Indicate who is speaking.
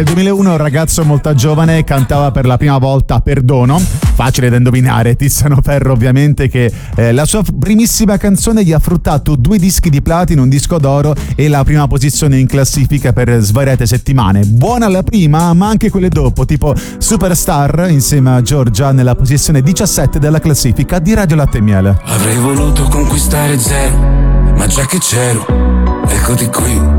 Speaker 1: Nel 2001 un ragazzo molto giovane cantava per la prima volta Perdono, facile da indovinare, Tiziano Ferro ovviamente, che la sua primissima canzone gli ha fruttato 2 dischi di platino, un disco d'oro e la prima posizione in classifica per svariate settimane. Buona la prima, ma anche quelle dopo, tipo Superstar insieme a Giorgia nella posizione 17 della classifica di Radio Latte e Miele.
Speaker 2: Avrei voluto conquistare zero, ma già che c'ero, eccoti qui.